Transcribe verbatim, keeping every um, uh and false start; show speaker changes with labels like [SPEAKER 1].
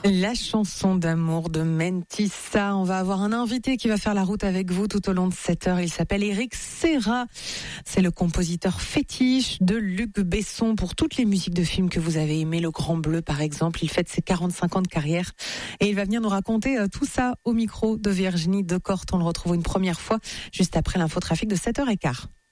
[SPEAKER 1] La chanson d'amour de Mentissa. On va avoir un invité qui va faire la route avec vous tout au long de cette heure. Il s'appelle Éric Serra. C'est le compositeur fétiche de Luc Besson pour toutes les musiques de films que vous avez aimées. Le Grand Bleu, par exemple. Il fête ses quarante-cinq ans de carrière et il va venir nous raconter tout ça au micro de Virginie Decorte. On le retrouve une première fois juste après l'infotrafic de sept heures quinze.